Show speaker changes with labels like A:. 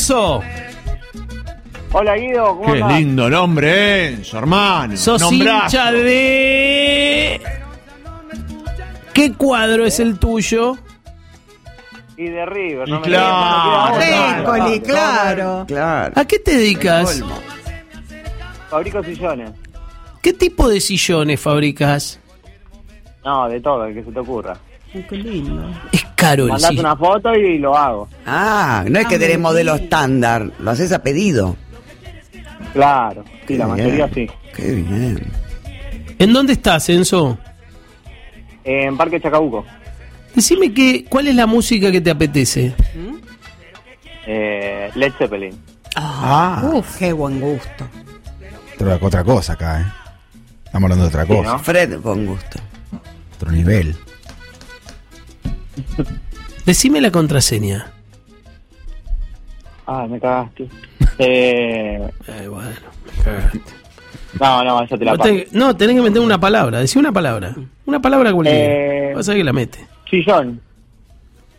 A: Enzo.
B: Hola, Guido, ¿cómo
C: Qué
B: estás?
C: lindo nombre, Enzo, hermano.
A: Sos
C: Nombrazo.
A: hincha de... ¿Qué cuadro es el tuyo?
B: Y de River,
C: Y
B: no me
C: claro,
B: queda otra.
D: Récoli, claro.
E: Claro.
A: ¿A qué te dedicas?
B: Fabrico sillones.
A: ¿Qué tipo de sillones fabricas?
B: No, de todo, el que se te ocurra.
D: Qué lindo.
A: Es caro el
B: Mandás
A: sillón.
B: una foto y lo hago.
E: Ah, no es que tenés modelo estándar, lo haces a pedido.
B: Claro, sí,
E: Qué
B: la mayoría sí.
E: bien, Qué bien.
A: ¿En dónde estás, Enzo?
B: En Parque Chacabuco.
A: Decime cuál es la música que te apetece.
B: Led Zeppelin.
D: Uf, qué buen gusto.
F: Otra cosa acá, Estamos hablando de otra
B: Sí,
F: cosa.
B: ¿no?
E: Fred, con gusto.
F: Otro nivel.
A: Decime la contraseña.
B: Ah, me cagaste.
A: Bueno, me cagaste.
B: No, esa te la paso.
A: No, tenés que meter una palabra. Decí una palabra. Una palabra cualquiera. Vas a ver que la mete.
B: Sillón.